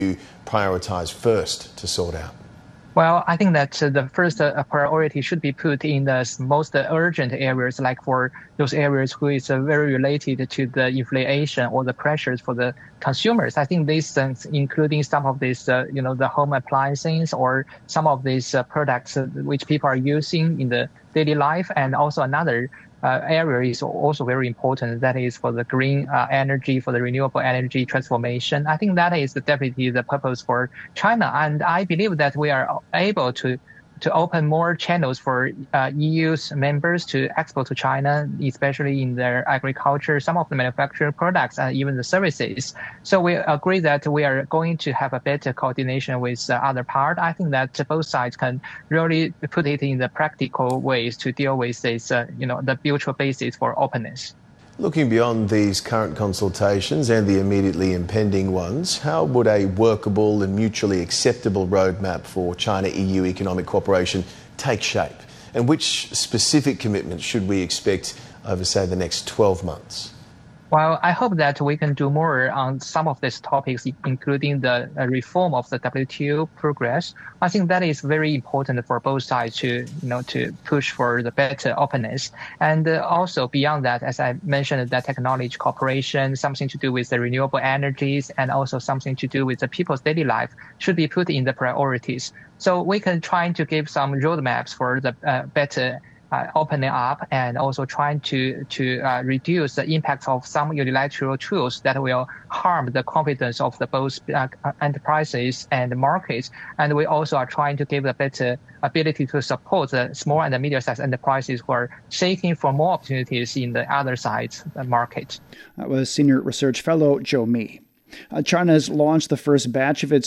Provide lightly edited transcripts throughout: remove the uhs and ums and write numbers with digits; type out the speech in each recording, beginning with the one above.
you prioritise first to sort out? Well, I think that the first priority should be put in the most urgent areas, like for those areas who is very related to the inflation or the pressures for the consumers. I think these things, including some of these, the home appliances or some of these products which people are using in the daily life, and also another area is also very important. That is for the green energy, for the renewable energy transformation. I think that is definitely the purpose for China. And I believe that we are able to open more channels for EU's members to export to China, especially in their agriculture, some of the manufactured products, and even the services. So we agree that we are going to have a better coordination with the other part. I think that both sides can really put it in the practical ways to deal with this, the mutual basis for openness. Looking beyond these current consultations and the immediately impending ones, how would a workable and mutually acceptable roadmap for China-EU economic cooperation take shape? And which specific commitments should we expect over, say, the next 12 months? Well, I hope that we can do more on some of these topics, including the reform of the WTO progress. I think that is very important for both sides to push for the better openness. And also beyond that, as I mentioned, the technology cooperation, something to do with the renewable energies, and also something to do with the people's daily life should be put in the priorities. So we can try to give some roadmaps for the better opening up, and also trying to reduce the impact of some unilateral tools that will harm the confidence of the both enterprises and markets. And we also are trying to give a better ability to support the small and medium-sized enterprises who are seeking for more opportunities in the other side's market. That was Senior Research Fellow Zhou Mi. China has launched the first batch of its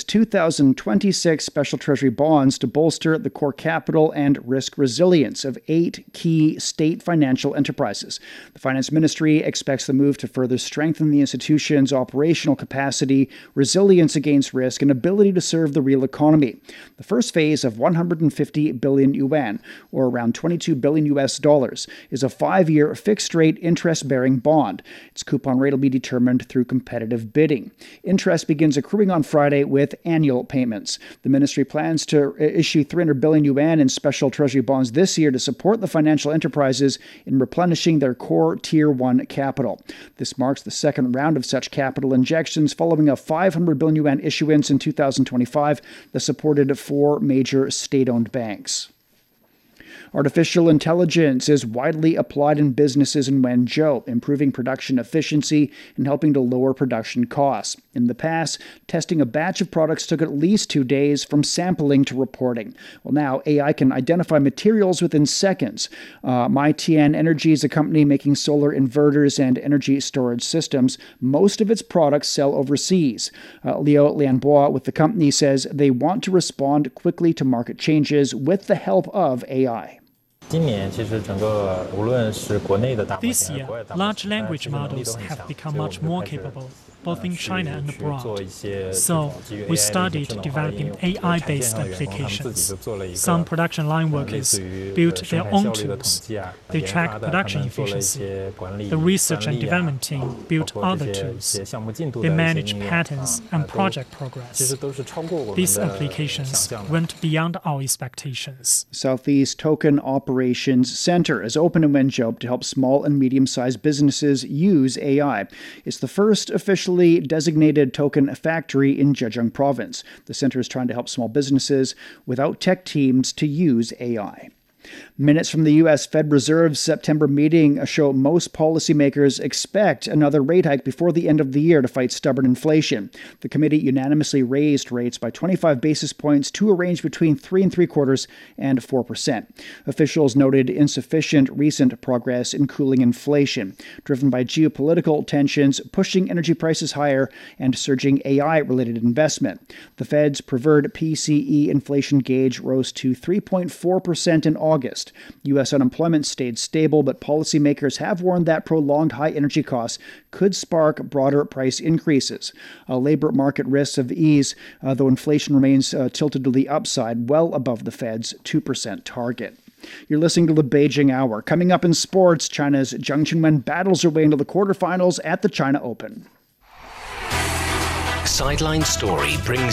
2026 Special Treasury bonds to bolster the core capital and risk resilience of 8 key state financial enterprises. The Finance Ministry expects the move to further strengthen the institution's operational capacity, resilience against risk, and ability to serve the real economy. The first phase of 150 billion yuan, or around $22 billion, is a 5-year fixed-rate interest-bearing bond. Its coupon rate will be determined through competitive bidding. Interest begins accruing on Friday with annual payments. The ministry plans to issue 300 billion yuan in special treasury bonds this year to support the financial enterprises in replenishing their core Tier 1 capital. This marks the second round of such capital injections following a 500 billion yuan issuance in 2025 that supported 4 major state-owned banks. Artificial intelligence is widely applied in businesses in Wenzhou, improving production efficiency and helping to lower production costs. In the past, testing a batch of products took at least 2 days from sampling to reporting. Well, now AI can identify materials within seconds. Maitian Energy is a company making solar inverters and energy storage systems. Most of its products sell overseas. Liu Lianbo with the company says they want to respond quickly to market changes with the help of AI. This year, large language models have become much more capable, both in China and abroad. So, we started developing AI-based applications. Some production line workers built their own tools. They track production efficiency. The research and development team built other tools. They manage patents and project progress. These applications went beyond our expectations. Southeast Token Operations Center is open in Wenzhou to help small and medium-sized businesses use AI. It's the first officially designated token factory in Zhejiang province. The center is trying to help small businesses without tech teams to use AI. Minutes from the U.S. Fed Reserve's September meeting show most policymakers expect another rate hike before the end of the year to fight stubborn inflation. The committee unanimously raised rates by 25 basis points to a range between 3.75% and 4%. Officials noted insufficient recent progress in cooling inflation, driven by geopolitical tensions, pushing energy prices higher, and surging AI-related investment. The Fed's preferred PCE inflation gauge rose to 3.4% in August. U.S. unemployment stayed stable, but policymakers have warned that prolonged high energy costs could spark broader price increases. Labor market risks of ease, though inflation remains tilted to the upside, well above the Fed's 2% target. You're listening to the Beijing Hour. Coming up in sports, China's Zheng Qinwen battles her way into the quarterfinals at the China Open. Sideline Story brings